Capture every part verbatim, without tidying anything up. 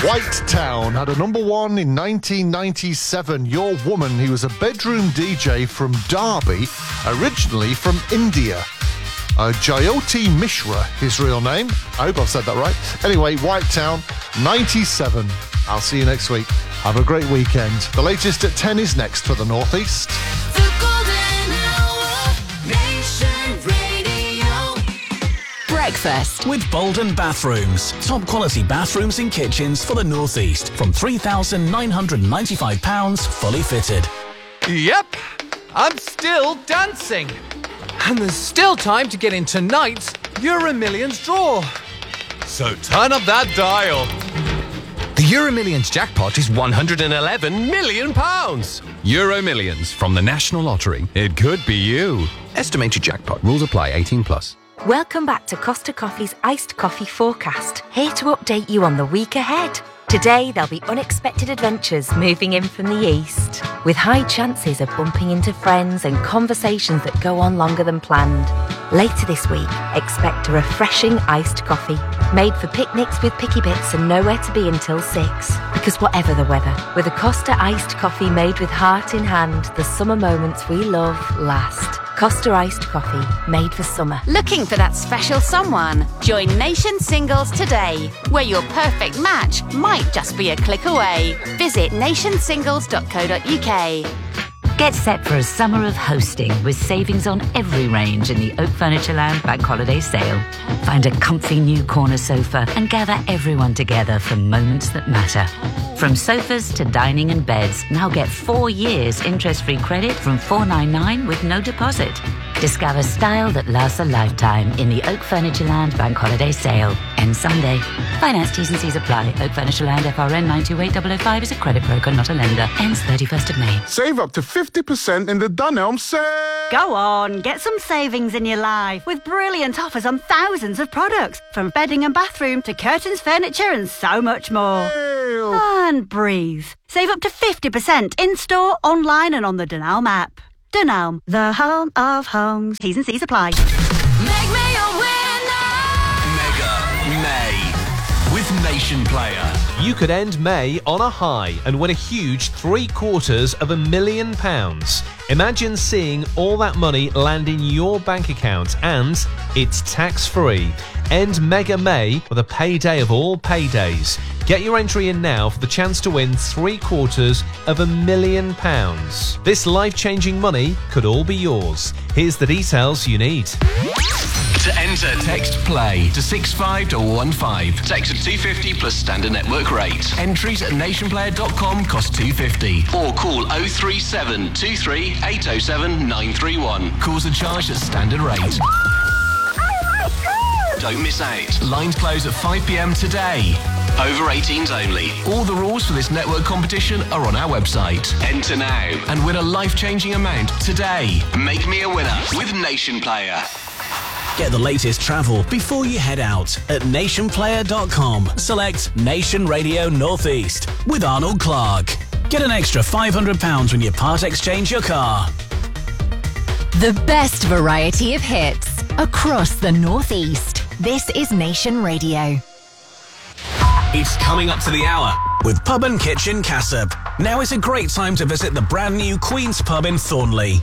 White Town had a number one in nineteen ninety-seven. Your Woman, he was a bedroom D J from Derby, originally from India. Uh, Jyoti Mishra, his real name. I hope I've said that right. Anyway, White Town, ninety-seven. I'll see you next week. Have a great weekend. The latest at ten is next for the North East. The Golden Hour, Nation Radio. Breakfast with Bolden Bathrooms. Top quality bathrooms and kitchens for the North East from three thousand nine hundred ninety-five pounds fully fitted. Yep, I'm still dancing. And there's still time to get in tonight's Euro Millions draw. So turn up that dial. The Euro Millions jackpot is one hundred eleven million pounds. Euro Millions from the National Lottery. It could be you. Estimated jackpot. Rules apply. eighteen plus. Welcome back to Costa Coffee's Iced Coffee Forecast. Here to update you on the week ahead. Today, there'll be unexpected adventures moving in from the east, with high chances of bumping into friends and conversations that go on longer than planned. Later this week, expect a refreshing iced coffee, made for picnics with picky bits and nowhere to be until six. Because whatever the weather, with a Costa iced coffee made with heart in hand, the summer moments we love last. Costa iced coffee, made for summer. Looking for that special someone? Join Nation Singles today, where your perfect match might just be a click away. Visit nation singles dot co dot uk. Get set for a summer of hosting with savings on every range in the Oak Furnitureland Bank Holiday Sale. Find a comfy new corner sofa and gather everyone together for moments that matter. From sofas to dining and beds, now get four years interest-free credit from four ninety-nine with no deposit. Discover style that lasts a lifetime in the Oak Furnitureland Bank Holiday Sale. End Sunday. Finance T's and C's apply. Oak Furnitureland F R N nine two eight zero zero five is a credit broker, not a lender. Ends thirty-first of May. Save up to fifty percent in the Dunelm sale. Go on, get some savings in your life with brilliant offers on thousands of products, from bedding and bathroom to curtains, furniture and so much more. Ew. And breathe. Save up to fifty percent in-store, online and on the Dunelm app. Dunelm, the home of homes. T's and C's apply. Make me a winner. Mega May with Nation Player. You could end May on a high and win a huge three quarters of a million pounds. Imagine seeing all that money land in your bank account, and it's tax-free. End Mega May with a payday of all paydays. Get your entry in now for the chance to win three quarters of a million pounds. This life-changing money could all be yours. Here's the details you need. To enter, text PLAY to six five one five. Text at two fifty plus standard network rate. Entries at nation player dot com cost two fifty. Or call oh three seven two three eight oh seven nine three one. Calls are charged at standard rate. Don't miss out. Lines close at five p.m. today. Over eighteens only. All the rules for this network competition are on our website. Enter now and win a life-changing amount today. Make me a winner with Nation Player. Get the latest travel before you head out at nation player dot com. Select Nation Radio Northeast with Arnold Clark. Get an extra five hundred pounds when you part exchange your car. The best variety of hits across the Northeast. This is Nation Radio. It's coming up to the hour with Pub and Kitchen Cassop. Now is a great time to visit the brand new Queen's Pub in Thornley.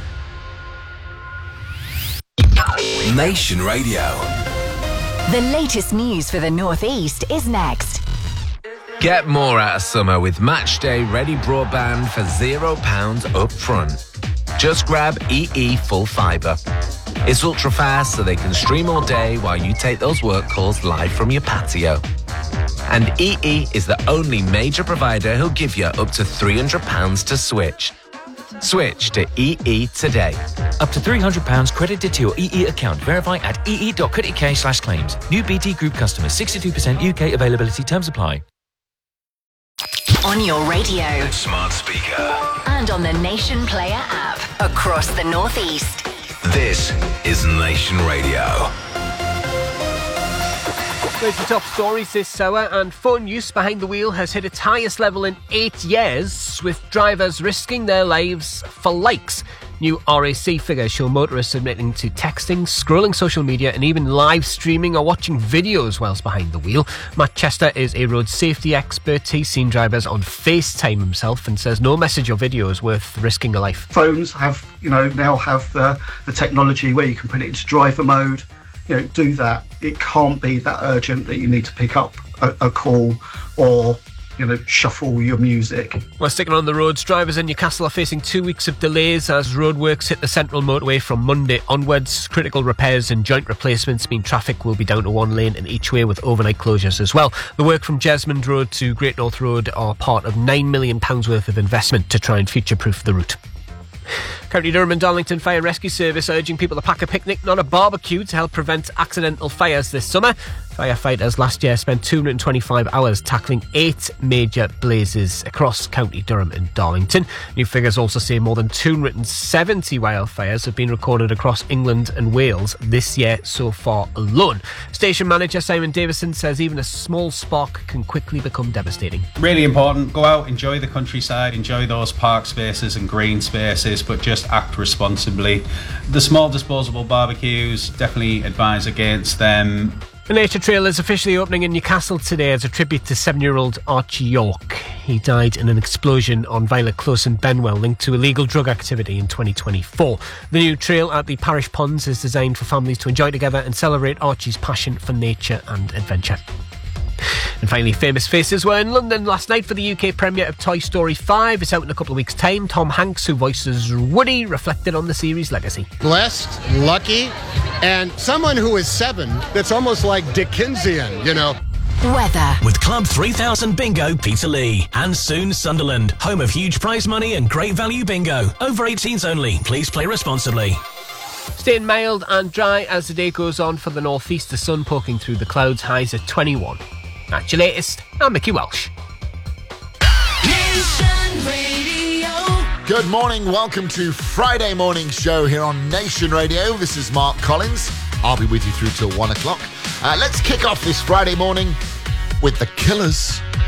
Nation Radio. The latest news for the Northeast is next. Get more out of summer with Matchday Ready Broadband for zero pounds up front. Just grab E E Full Fibre. It's ultra fast so they can stream all day while you take those work calls live from your patio. And E E is the only major provider who'll give you up to three hundred pounds to switch. Switch to E E today. Up to three hundred pounds credited to your E E account. Verify at ee dot co dot uk slash claims. New B T Group customers. sixty-two percent U K availability. Terms apply. On your radio. Smart speaker. And on the Nation Player app. Across the Northeast. This is Nation Radio. There's the top stories this hour, and phone use behind the wheel has hit its highest level in eight years, with drivers risking their lives for likes. New R A C figures show motorists admitting to texting, scrolling social media and even live streaming or watching videos whilst behind the wheel. Matt Chester is a road safety expert. He's seen drivers on FaceTime himself and says no message or video is worth risking a life. Phones have, you know, now have the, the technology where you can put it into driver mode. You know, do that. It can't be that urgent that you need to pick up a, a call or, you know, shuffle your music. Well, sticking on the roads, drivers in Newcastle are facing two weeks of delays as roadworks hit the central motorway from Monday onwards. Critical repairs and joint replacements mean traffic will be down to one lane in each way, with overnight closures as well. The work from Jesmond Road to Great North Road are part of nine million pounds worth of investment to try and future-proof the route. County Durham and Darlington Fire Rescue Service urging people to pack a picnic, not a barbecue, to help prevent accidental fires this summer. Firefighters last year spent two hundred twenty-five hours tackling eight major blazes across County Durham and Darlington. New figures also say more than two hundred seventy wildfires have been recorded across England and Wales this year so far alone. Station manager Simon Davison says even a small spark can quickly become devastating. Really important, go out, enjoy the countryside, enjoy those park spaces and green spaces, but just act responsibly. The small disposable barbecues, definitely advise against them. The Nature Trail is officially opening in Newcastle today as a tribute to seven-year-old Archie York. He died in an explosion on Violet Close in Benwell linked to illegal drug activity in twenty twenty-four. The new trail at the parish ponds is designed for families to enjoy together and celebrate Archie's passion for nature and adventure. And finally, Famous Faces were in London last night for the U K premiere of Toy Story five. It's out in a couple of weeks' time. Tom Hanks, who voices Woody, reflected on the series' legacy. Blessed, lucky, and someone who is seven that's almost like Dickensian, you know. Weather. With Club three thousand Bingo Peterlee. And soon Sunderland, home of huge prize money and great value bingo. Over eighteens only. Please play responsibly. Staying mild and dry as the day goes on for the northeast. The sun poking through the clouds, highs at twenty-one. That's your latest. I'm Mickey Welsh. Nation Radio. Good morning. Welcome to Friday Morning Show here on Nation Radio. This is Mark Collins. I'll be with you through till one o'clock. Uh, let's kick off this Friday morning with The Killers.